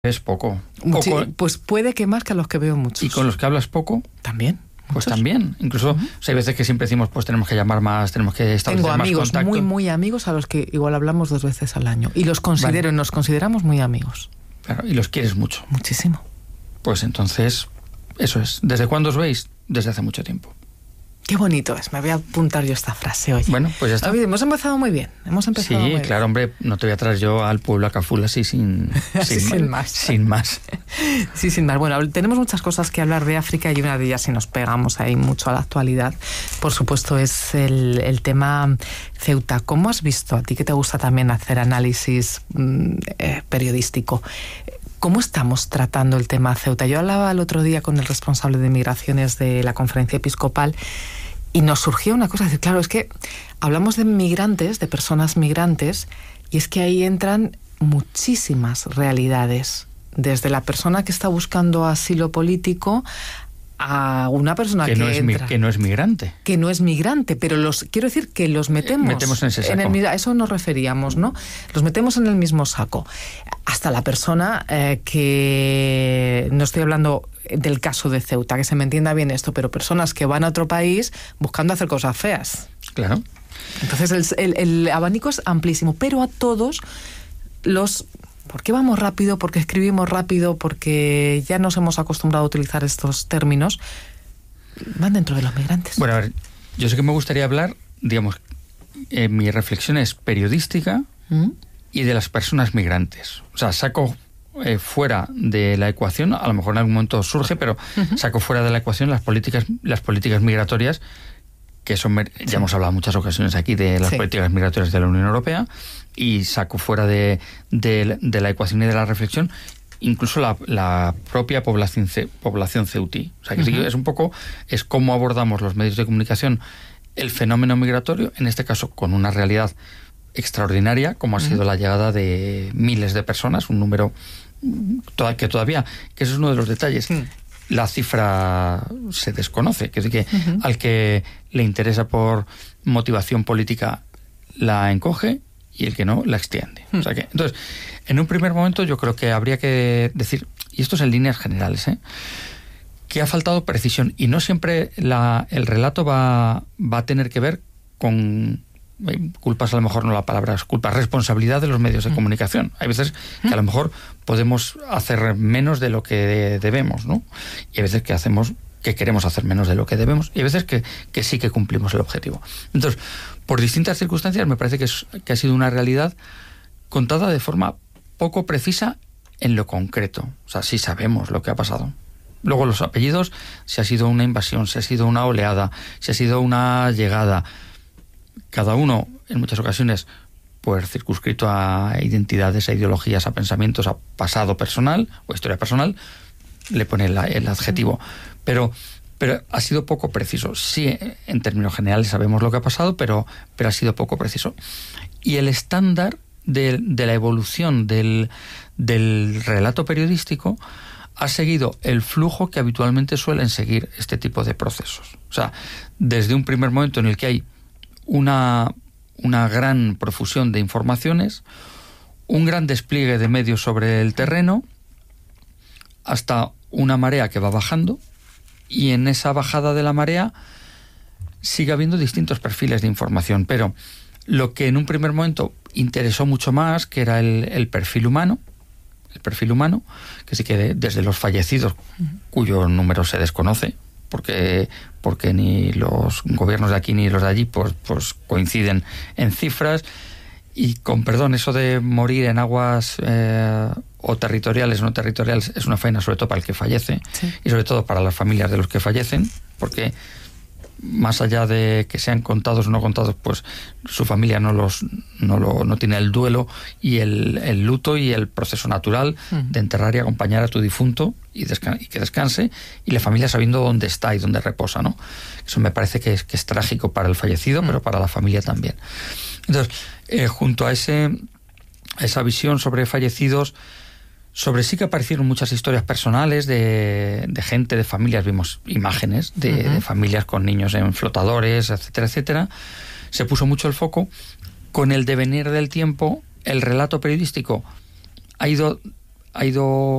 Es poco. Pues puede que más que a los que veo muchos. ¿Y con los que hablas poco? También. Pues también. Incluso hay veces que siempre decimos, pues tenemos que llamar más, tenemos que establecer más contacto. Tengo amigos, muy amigos, a los que igual hablamos 2 veces al año. Y los considero, y nos consideramos muy amigos. Claro, y los quieres mucho. Muchísimo. Pues entonces, eso es. ¿Desde cuándo os veis? Desde hace mucho tiempo. Qué bonito es, me voy a apuntar yo esta frase hoy. Bueno, pues ya está. Hemos empezado muy bien, Sí, claro, hombre, no te voy a traer yo al pueblo a Caful así sin más. Sin más. Sí, sin más. Bueno, tenemos muchas cosas que hablar de África y una de ellas, si nos pegamos ahí mucho a la actualidad, por supuesto, es el tema Ceuta. ¿Cómo has visto, a ti que te gusta también hacer análisis periodístico, cómo estamos tratando el tema Ceuta? Yo hablaba el otro día con el responsable de migraciones de la Conferencia Episcopal y nos surgió una cosa, claro, es que hablamos de migrantes, de personas migrantes, y es que ahí entran muchísimas realidades, desde la persona que está buscando asilo político a una persona que no es migrante. Que no es migrante, pero quiero decir que los metemos en ese saco. A eso nos referíamos, ¿no? Los metemos en el mismo saco. Hasta la persona que... No estoy hablando del caso de Ceuta, que se me entienda bien esto, pero personas que van a otro país buscando hacer cosas feas. Claro. Entonces el abanico es amplísimo, pero a todos los... ¿Por qué vamos rápido? ¿Por qué escribimos rápido? Porque ya nos hemos acostumbrado a utilizar estos términos. Van dentro de los migrantes. Bueno, a ver, yo sé que me gustaría hablar, digamos, mi reflexión es periodística y de las personas migrantes. O sea, saco fuera de la ecuación, a lo mejor en algún momento surge, pero saco fuera de la ecuación las políticas migratorias, que son, ya hemos hablado en muchas ocasiones aquí de las políticas migratorias de la Unión Europea, y saco fuera de la ecuación y de la reflexión incluso la propia población ceutí. O sea, que sí, es cómo abordamos los medios de comunicación el fenómeno migratorio, en este caso con una realidad extraordinaria, como ha sido la llegada de miles de personas, un número que ese es uno de los detalles. La cifra se desconoce, que al que le interesa por motivación política la encoge y el que no la extiende. O sea que, entonces, en un primer momento yo creo que habría que decir, y esto es en líneas generales, que ha faltado precisión, y no siempre el relato va a tener que ver con culpas, a lo mejor no la palabra es culpa, responsabilidad de los medios de comunicación. Hay veces que a lo mejor podemos hacer menos de lo que debemos, ¿no? Y hay veces que queremos hacer menos de lo que debemos, y hay veces que sí que cumplimos el objetivo. Entonces, por distintas circunstancias, me parece que ha sido una realidad contada de forma poco precisa en lo concreto. O sea, sí sabemos lo que ha pasado. Luego los apellidos, si ha sido una invasión, si ha sido una oleada, si ha sido una llegada, cada uno, en muchas ocasiones, pues circunscrito a identidades, a ideologías, a pensamientos, a pasado personal o historia personal, le pone el adjetivo. Pero ha sido poco preciso. Sí, en términos generales sabemos lo que ha pasado, pero ha sido poco preciso. Y el estándar de la evolución del relato periodístico ha seguido el flujo que habitualmente suelen seguir este tipo de procesos. O sea, desde un primer momento en el que hay una gran profusión de informaciones, un gran despliegue de medios sobre el terreno, hasta una marea que va bajando, y en esa bajada de la marea sigue habiendo distintos perfiles de información, pero lo que en un primer momento interesó mucho más, que era el perfil humano, que sí que desde los fallecidos, cuyo número se desconoce, porque ni los gobiernos de aquí ni los de allí pues coinciden en cifras, y con perdón, eso de morir en aguas o territoriales o no territoriales es una faena sobre todo para el que fallece, y sobre todo para las familias de los que fallecen, porque más allá de que sean contados o no contados, pues su familia no tiene el duelo y el luto y el proceso natural de enterrar y acompañar a tu difunto y que descanse, y la familia sabiendo dónde está y dónde reposa, ¿no? Eso me parece que es trágico para el fallecido, pero para la familia también. Entonces, junto a esa visión sobre fallecidos, sobre sí que aparecieron muchas historias personales de gente, de familias, vimos imágenes de familias con niños en flotadores, etcétera, etcétera. Se puso mucho el foco. Con el devenir del tiempo, el relato periodístico ha ido ha ido